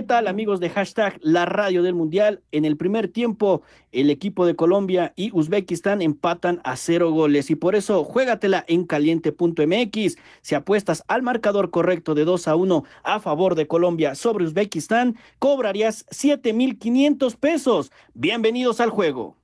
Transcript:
¿Qué tal, amigos de hashtag La Radio del Mundial? En el primer tiempo, el equipo de Colombia y Uzbekistán empatan a 0 goles y por eso juégatela en caliente.mx. Si apuestas al marcador correcto de 2-1 a favor de Colombia sobre Uzbekistán, cobrarías 7,500 pesos. Bienvenidos al juego.